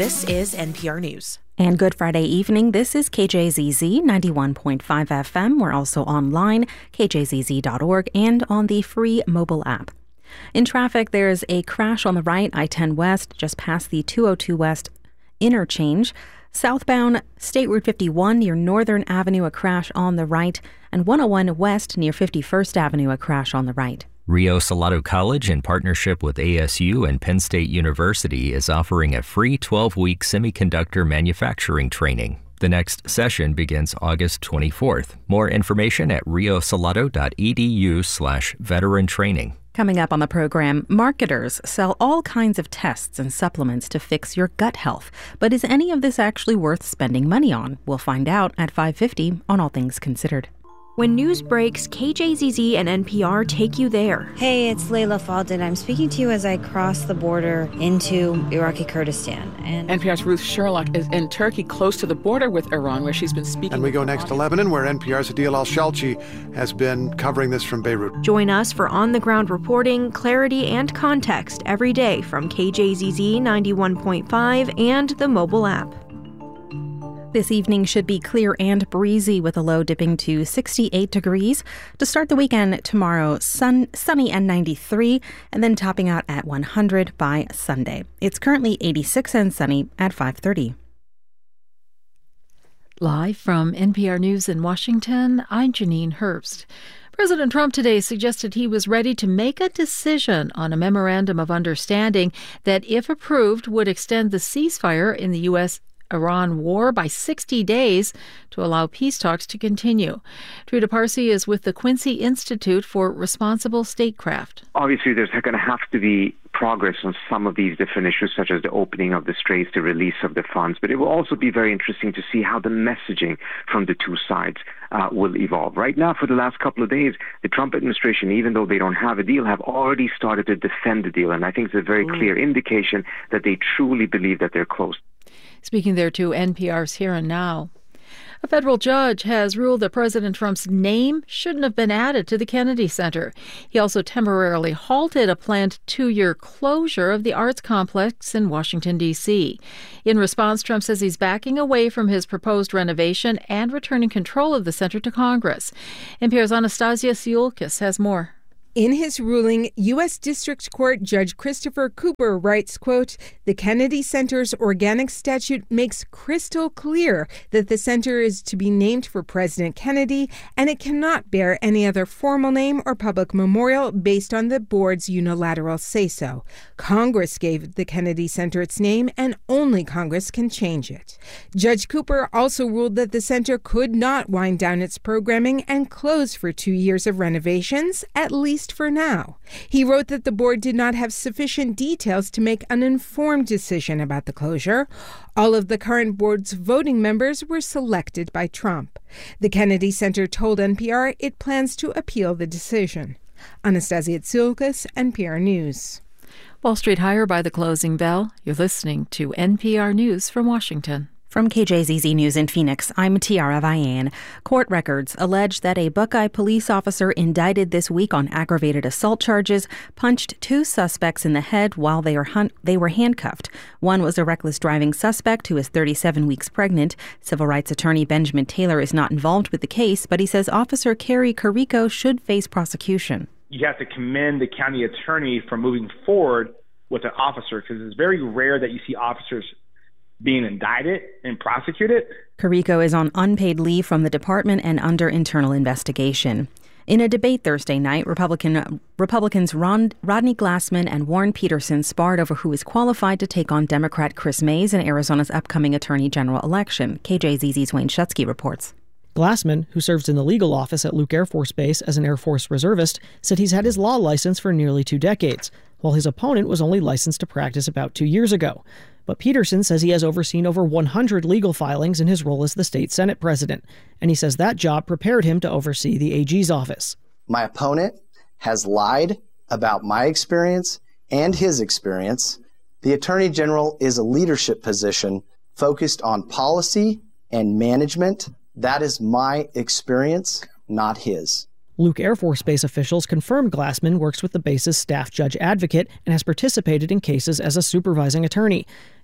This is NPR News. And good Friday evening. This is KJZZ 91.5 FM. We're also online, kjzz.org, and on the free mobile app. In traffic, there's a crash on the right, I-10 West, just past the 202 West interchange. Southbound State Route 51 near Northern Avenue, a crash on the right. And 101 West near 51st Avenue, a crash on the right. Rio Salado College, in partnership with ASU and Penn State University, is offering a free 12-week semiconductor manufacturing training. The next session begins August 24th. More information at riosalado.edu/veteran training. Coming up on the program, marketers sell all kinds of tests and supplements to fix your gut health. But is any of this actually worth spending money on? We'll find out at 5:50 on All Things Considered. When news breaks, KJZZ and NPR take you there. Hey, it's Layla Faldin. I'm speaking to you as I cross the border into Iraqi Kurdistan. And NPR's Ruth Sherlock is in Turkey, close to the border with Iran, where she's been speaking. And we go next to Lebanon, where NPR's Adil Al-Shalchi has been covering this from Beirut. Join us for on-the-ground reporting, clarity, and context every day from KJZZ 91.5 and the mobile app. This evening should be clear and breezy with a low dipping to 68 degrees. To start the weekend tomorrow, sunny and 93, and then topping out at 100 by Sunday. It's currently 86 and sunny at 5:30. Live from NPR News in Washington, I'm Janine Herbst. President Trump today suggested he was ready to make a decision on a memorandum of understanding that, if approved, would extend the ceasefire in the U.S.-Iran war by 60 days to allow peace talks to continue. Trita Parsi is with the Quincy Institute for Responsible Statecraft. Obviously, there's going to have to be progress on some of these different issues, such as the opening of the straits, the release of the funds. But it will also be very interesting to see how the messaging from the two sides will evolve. Right now, for the last couple of days, the Trump administration, even though they don't have a deal, have already started to defend the deal. And I think it's a very clear indication that they truly believe that they're close. Speaking there to NPR's Here and Now. A federal judge has ruled that President Trump's name shouldn't have been added to the Kennedy Center. He also temporarily halted a planned 2-year closure of the arts complex in Washington, D.C. In response, Trump says he's backing away from his proposed renovation and returning control of the center to Congress. NPR's Anastasia Tsiolkas has more. In his ruling, U.S. District Court Judge Christopher Cooper writes, quote, "The Kennedy Center's organic statute makes crystal clear that the center is to be named for President Kennedy, and it cannot bear any other formal name or public memorial based on the board's unilateral say-so. Congress gave the Kennedy Center its name, and only Congress can change it." Judge Cooper also ruled that the center could not wind down its programming and close for 2 years of renovations, at least for now. He wrote that the board did not have sufficient details to make an informed decision about the closure. All of the current board's voting members were selected by Trump. The Kennedy Center told NPR it plans to appeal the decision. Anastasia Tsiolkas, NPR News. Wall Street higher by the closing bell. You're listening to NPR News from Washington. From KJZZ News in Phoenix, I'm Tiara Vian. Court records allege that a Buckeye police officer indicted this week on aggravated assault charges punched 2 suspects in the head while they were handcuffed. One was a reckless driving suspect who is 37 weeks pregnant. Civil rights attorney Benjamin Taylor is not involved with the case, but he says Officer Kerry Carrico should face prosecution. You have to commend the county attorney for moving forward with an officer, because it's very rare that you see officers being indicted and prosecuted. Carrico is on unpaid leave from the department and under internal investigation. In a debate Thursday night, Republicans Rodney Glassman and Warren Peterson sparred over who is qualified to take on Democrat Chris Mays in Arizona's upcoming attorney general election. KJZZ's Wayne Shutsky reports. Glassman, who serves in the legal office at Luke Air Force Base as an Air Force reservist, said he's had his law license for nearly 2 decades, while his opponent was only licensed to practice about 2 years ago. But Peterson says he has overseen over 100 legal filings in his role as the state Senate president, and he says that job prepared him to oversee the AG's office. My opponent has lied about my experience and his experience. The Attorney General is a leadership position focused on policy and management. That is my experience, not his. Luke Air Force Base officials confirmed Glassman works with the base's staff judge advocate and has participated in cases as a supervising attorney.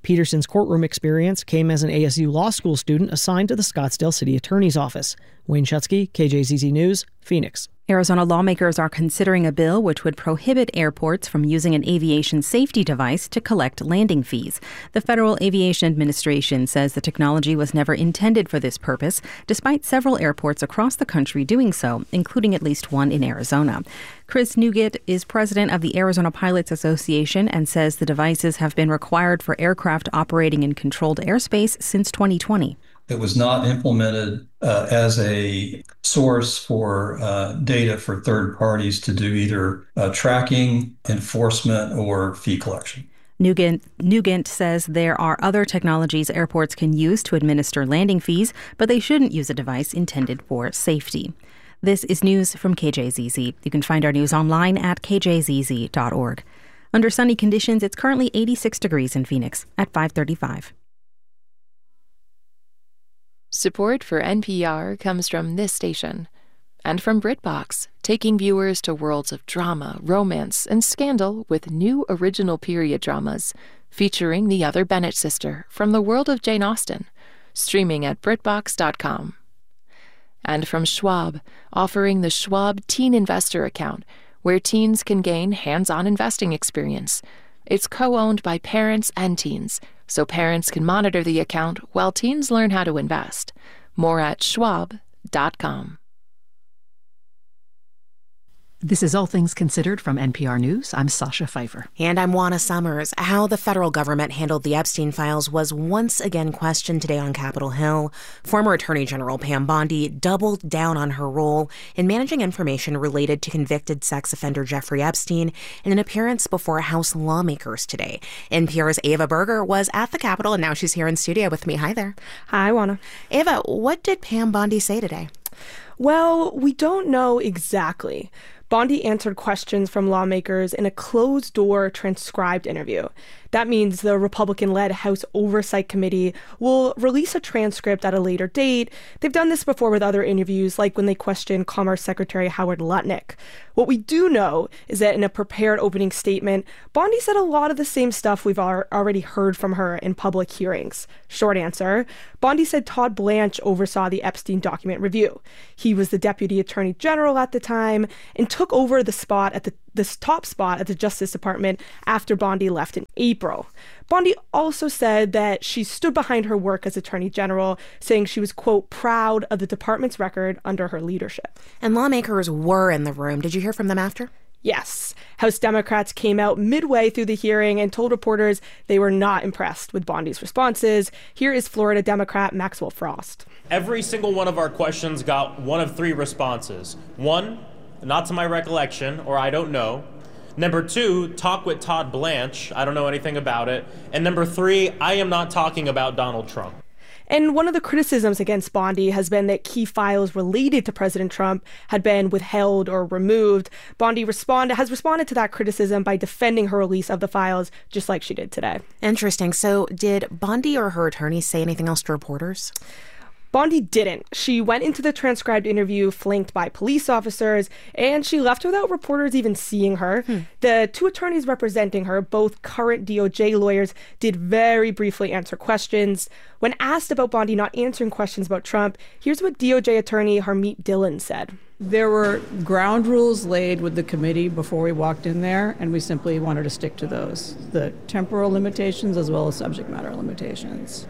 Peterson's courtroom experience came as an ASU law school student assigned to the Scottsdale City Attorney's Office. Wayne Schutsky, KJZZ News, Phoenix. Arizona lawmakers are considering a bill which would prohibit airports from using an aviation safety device to collect landing fees. The Federal Aviation Administration says the technology was never intended for this purpose, despite several airports across the country doing so, including at least one in Arizona. Chris Nugent is president of the Arizona Pilots Association and says the devices have been required for aircraft operating in controlled airspace since 2020. It was not implemented as a source for data for third parties to do either tracking, enforcement, or fee collection. Nugent says there are other technologies airports can use to administer landing fees, but they shouldn't use a device intended for safety. This is news from KJZZ. You can find our news online at kjzz.org. Under sunny conditions, it's currently 86 degrees in Phoenix at 5:35. Support for NPR comes from this station and from BritBox, taking viewers to worlds of drama, romance, and scandal with new original period dramas featuring the other Bennett sister from the world of Jane Austen, streaming at BritBox.com. And from Schwab, offering the Schwab Teen Investor Account, where teens can gain hands-on investing experience. It's co-owned by parents and teens, so parents can monitor the account while teens learn how to invest. More at schwab.com. This is All Things Considered from NPR News. I'm Sasha Pfeiffer. And I'm Juana Summers. How the federal government handled the Epstein files was once again questioned today on Capitol Hill. Former Attorney General Pam Bondi doubled down on her role in managing information related to convicted sex offender Jeffrey Epstein in an appearance before House lawmakers today. NPR's Ava Berger was at the Capitol, and now she's here in studio with me. Hi there. Hi, Juana. Ava, what did Pam Bondi say today? Well, we don't know exactly. Bondi answered questions from lawmakers in a closed-door transcribed interview. That means the Republican-led House Oversight Committee will release a transcript at a later date. They've done this before with other interviews, like when they questioned Commerce Secretary Howard Lutnick. What we do know is that in a prepared opening statement, Bondi said a lot of the same stuff we've already heard from her in public hearings. Short answer, Bondi said Todd Blanche oversaw the Epstein document review. He was the Deputy Attorney General at the time and took over the top spot at the Justice Department after Bondi left in April. Bondi also said that she stood behind her work as Attorney General, saying she was, quote, proud of the department's record under her leadership. And lawmakers were in the room. Did you hear from them after? Yes. House Democrats came out midway through the hearing and told reporters they were not impressed with Bondi's responses. Here is Florida Democrat Maxwell Frost. Every single one of our questions got one of three responses. One, not to my recollection, or I don't know. Number two, talk with Todd Blanche. I don't know anything about it. And number three, I am not talking about Donald Trump. And one of the criticisms against Bondi has been that key files related to President Trump had been withheld or removed. Bondi has responded to that criticism by defending her release of the files, just like she did today. Interesting. So did Bondi or her attorney say anything else to reporters? Bondi didn't. She went into the transcribed interview flanked by police officers, and she left without reporters even seeing her. The two attorneys representing her, both current DOJ lawyers, did very briefly answer questions. When asked about Bondi not answering questions about Trump, here's what DOJ attorney Harmeet Dillon said. There were ground rules laid with the committee before we walked in there, and we simply wanted to stick to those, the temporal limitations as well as subject matter limitations.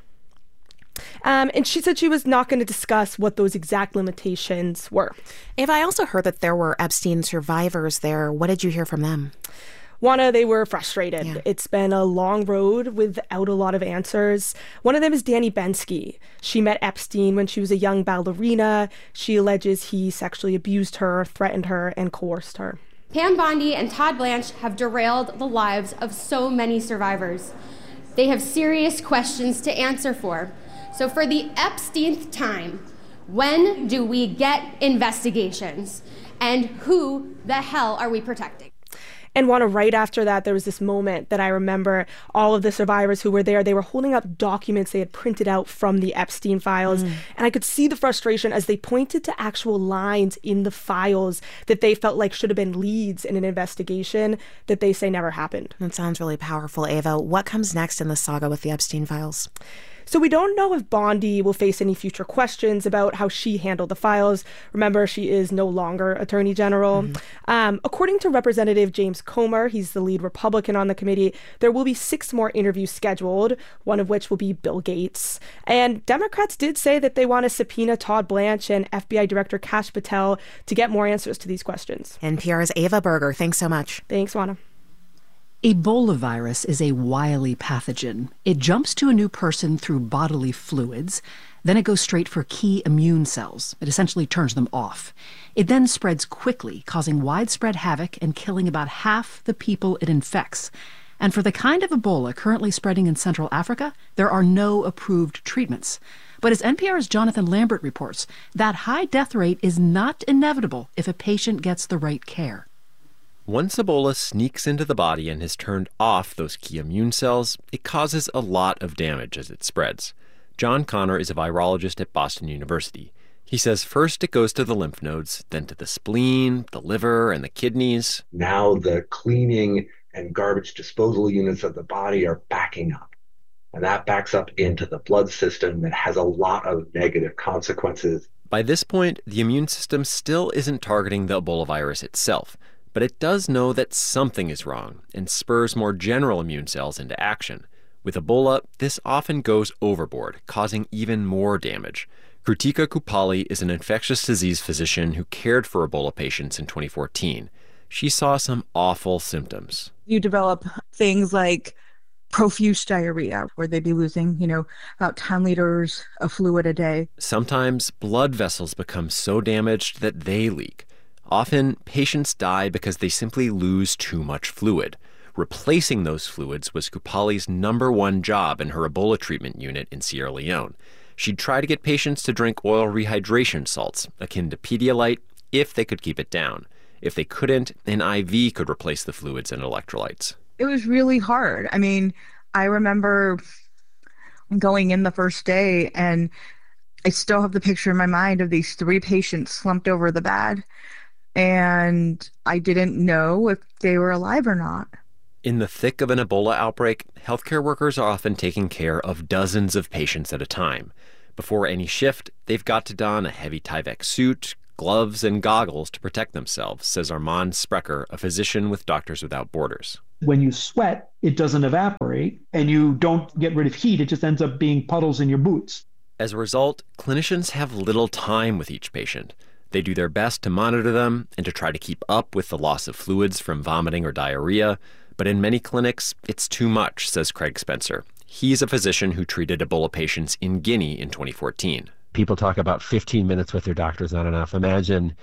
And she said she was not going to discuss what those exact limitations were. Ava, I also heard that there were Epstein survivors there. What did you hear from them? Juana, they were frustrated. Yeah. It's been a long road without a lot of answers. One of them is Danny Bensky. She met Epstein when she was a young ballerina. She alleges he sexually abused her, threatened her, and coerced her. Pam Bondi and Todd Blanche have derailed the lives of so many survivors. They have serious questions to answer for. So for the Epsteinth time, when do we get investigations? And who the hell are we protecting? And Juana, right after that, there was this moment that I remember all of the survivors who were there, they were holding up documents they had printed out from the Epstein files. And I could see the frustration as they pointed to actual lines in the files that they felt like should have been leads in an investigation that they say never happened. That sounds really powerful, Ava. What comes next in the saga with the Epstein files? So we don't know if Bondi will face any future questions about how she handled the files. Remember, she is no longer Attorney General. According to Representative James Comer, he's the lead Republican on the committee, there will be 6 more interviews scheduled, one of which will be Bill Gates. And Democrats did say that they want to subpoena Todd Blanche and FBI Director Kash Patel to get more answers to these questions. NPR's Ava Berger, thanks so much. Thanks, Juana. Ebola virus is a wily pathogen. It jumps to a new person through bodily fluids. Then it goes straight for key immune cells. It essentially turns them off. It then spreads quickly, causing widespread havoc and killing about half the people it infects. And for the kind of Ebola currently spreading in Central Africa, there are no approved treatments. But as NPR's Jonathan Lambert reports, that high death rate is not inevitable if a patient gets the right care. Once Ebola sneaks into the body and has turned off those key immune cells, it causes a lot of damage as it spreads. John Connor is a virologist at Boston University. He says first it goes to the lymph nodes, then to the spleen, the liver, and the kidneys. Now the cleaning and garbage disposal units of the body are backing up. And that backs up into the blood system that has a lot of negative consequences. By this point, the immune system still isn't targeting the Ebola virus itself. But it does know that something is wrong and spurs more general immune cells into action. With Ebola, this often goes overboard, causing even more damage. Krutika Kupali is an infectious disease physician who cared for Ebola patients in 2014. She saw some awful symptoms. You develop things like profuse diarrhea, where they'd be losing, about 10 liters of fluid a day. Sometimes blood vessels become so damaged that they leak. Often, patients die because they simply lose too much fluid. Replacing those fluids was Kupali's #1 job in her Ebola treatment unit in Sierra Leone. She'd try to get patients to drink oil rehydration salts, akin to Pedialyte, if they could keep it down. If they couldn't, an IV could replace the fluids and electrolytes. It was really hard. I remember going in the first day, and I still have the picture in my mind of these 3 patients slumped over the bed. And I didn't know if they were alive or not. In the thick of an Ebola outbreak, healthcare workers are often taking care of dozens of patients at a time. Before any shift, they've got to don a heavy Tyvek suit, gloves, and goggles to protect themselves, says Armand Sprecher, a physician with Doctors Without Borders. When you sweat, it doesn't evaporate, and you don't get rid of heat. It just ends up being puddles in your boots. As a result, clinicians have little time with each patient. They do their best to monitor them and to try to keep up with the loss of fluids from vomiting or diarrhea. But in many clinics, it's too much, says Craig Spencer. He's a physician who treated Ebola patients in Guinea in 2014. People talk about 15 minutes with your doctor is not enough. Imagine,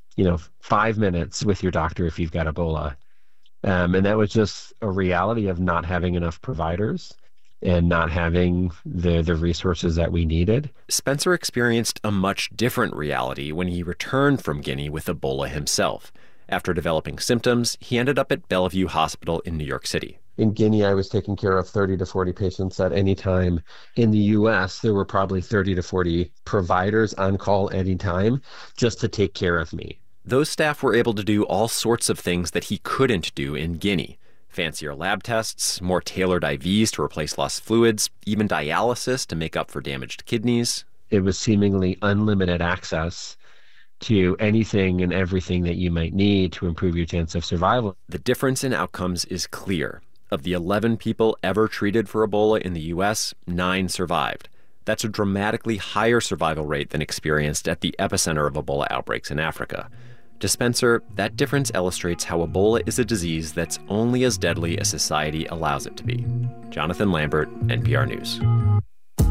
5 minutes with your doctor if you've got Ebola. And that was just a reality of not having enough providers and not having the resources that we needed. Spencer experienced a much different reality when he returned from Guinea with Ebola himself. After developing symptoms, he ended up at Bellevue Hospital in New York City. In Guinea, I was taking care of 30 to 40 patients at any time. In the U.S., there were probably 30 to 40 providers on call any time just to take care of me. Those staff were able to do all sorts of things that he couldn't do in Guinea. Fancier lab tests, more tailored IVs to replace lost fluids, even dialysis to make up for damaged kidneys. It was seemingly unlimited access to anything and everything that you might need to improve your chance of survival. The difference in outcomes is clear. Of the 11 people ever treated for Ebola in the U.S., 9 survived. That's a dramatically higher survival rate than experienced at the epicenter of Ebola outbreaks in Africa. To Spencer, that difference illustrates how Ebola is a disease that's only as deadly as society allows it to be. Jonathan Lambert, NPR News.